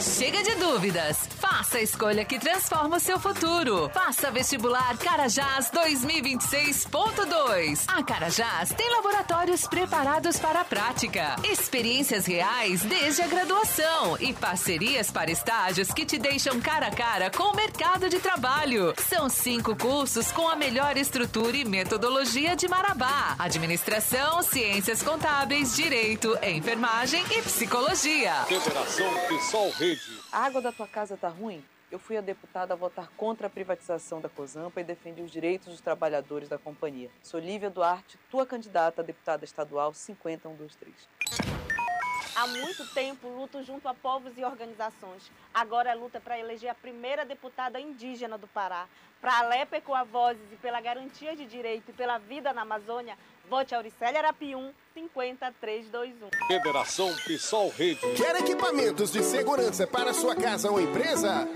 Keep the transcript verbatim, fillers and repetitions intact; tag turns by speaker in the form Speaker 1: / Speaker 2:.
Speaker 1: Chega de dúvidas. Faça a escolha que transforma o seu futuro. Faça vestibular Carajás dois mil e vinte e seis ponto dois. A Carajás tem laboratórios preparados para a prática, experiências reais desde a graduação e parcerias para estágios que te deixam cara a cara com o mercado de trabalho. São cinco cursos com a melhor estrutura e metodologia de Marabá: administração, ciências contábeis, direito, enfermagem e psicologia.
Speaker 2: Federação Pessoal Rede.
Speaker 3: A água da tua casa tá ruim? Eu fui a deputada a votar contra a privatização da Cozampa e defendi os direitos dos trabalhadores da companhia. Sou Lívia Duarte, tua candidata a deputada estadual cinquenta um dois três.
Speaker 4: Há muito tempo luto junto a povos e organizações. Agora é luta para eleger a primeira deputada indígena do Pará. Para a Lepe com a Vozes e pela garantia de direito e pela vida na Amazônia, vote Auricélia Arapium cinquenta três vinte e um.
Speaker 2: Federação Pessoal Rede.
Speaker 5: Quer equipamentos de segurança para sua casa ou empresa?